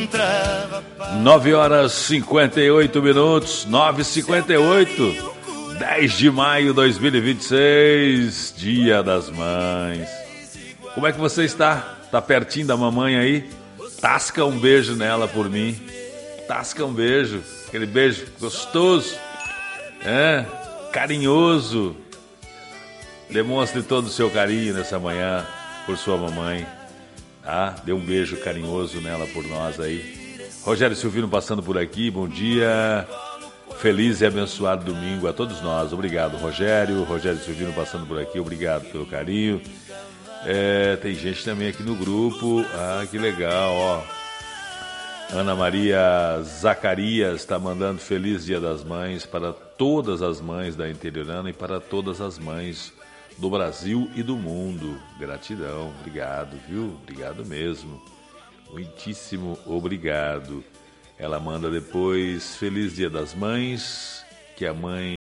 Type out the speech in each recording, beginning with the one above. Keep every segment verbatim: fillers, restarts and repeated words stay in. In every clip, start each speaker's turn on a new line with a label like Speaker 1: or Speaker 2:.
Speaker 1: nove horas e cinquenta e oito minutos, nove e cinquenta e oito, dez de maio de dois mil e vinte e seis, Dia das Mães. Como é que você está? Tá pertinho da mamãe aí? Tasca um beijo nela por mim. Tasca um beijo, aquele beijo gostoso, é, carinhoso. Demonstre todo o seu carinho nessa manhã por sua mamãe, tá? Dê um beijo carinhoso nela por nós aí. Rogério Silvino passando por aqui, bom dia. Feliz e abençoado domingo a todos nós. Obrigado, Rogério. Rogério Silvino passando por aqui, obrigado pelo carinho. É, tem gente também aqui no grupo. Ah, que legal, ó. Ana Maria Zacarias está mandando feliz Dia das Mães para todas as mães da Interiorana e para todas as mães do Brasil e do mundo. Gratidão, obrigado, viu? Obrigado mesmo. Muitíssimo obrigado. Ela manda depois, feliz Dia das Mães, que a mãe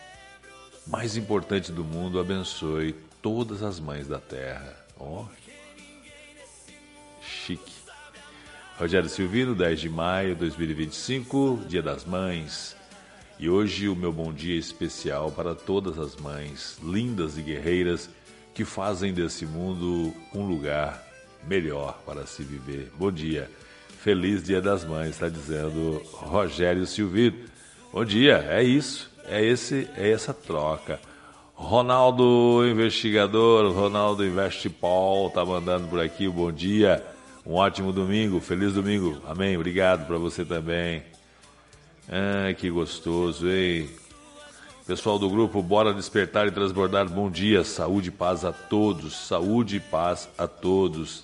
Speaker 1: mais importante do mundo abençoe todas as mães da terra. Ó, oh, chique. Rogério Silvino, dez de maio de dois mil e vinte e cinco, Dia das Mães. E hoje o meu bom dia especial para todas as mães lindas e guerreiras que fazem desse mundo um lugar melhor para se viver. Bom dia. Feliz Dia das Mães, está dizendo Rogério Silvino. Bom dia, é isso, é, esse, é essa troca. Ronaldo Investigador, Ronaldo Investipol, está mandando por aqui o bom dia. Um ótimo domingo, feliz domingo, amém, obrigado para você também. Ah, que gostoso, hein? Pessoal do grupo, bora despertar e transbordar, bom dia, saúde e paz a todos, saúde e paz a todos.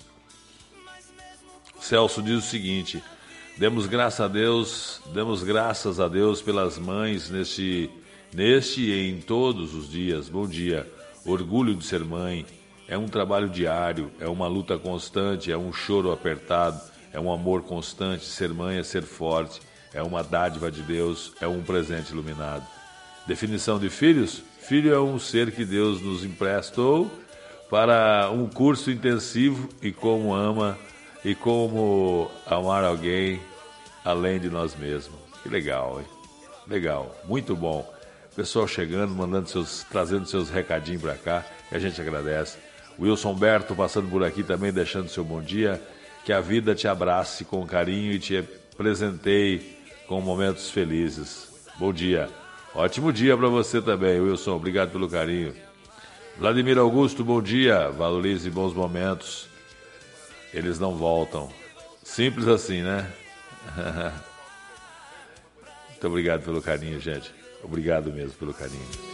Speaker 1: Celso diz o seguinte, demos graças a Deus, demos graças a Deus pelas mães neste, neste e em todos os dias. Bom dia, orgulho de ser mãe, é um trabalho diário, é uma luta constante, é um choro apertado, é um amor constante, ser mãe é ser forte, é uma dádiva de Deus, é um presente iluminado. Definição de filhos? Filho é um ser que Deus nos emprestou para um curso intensivo e como ama e como amar alguém além de nós mesmos. Que legal, hein? Legal, muito bom. Pessoal chegando, mandando seus, trazendo seus recadinhos para cá, que a gente agradece. Wilson Berto passando por aqui também, deixando seu bom dia. Que a vida te abrace com carinho e te presenteie com momentos felizes. Bom dia. Ótimo dia para você também, Wilson. Obrigado pelo carinho. Vladimir Augusto, bom dia. Valorize bons momentos. Eles não voltam. Simples assim, né? Muito obrigado pelo carinho, gente. Obrigado mesmo pelo carinho.